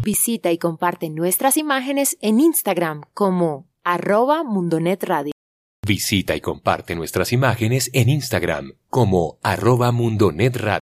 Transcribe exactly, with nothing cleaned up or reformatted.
Visita y comparte nuestras imágenes en Instagram como arroba Mundonet Radio. Visita y comparte nuestras imágenes en Instagram como arroba Mundonet Radio.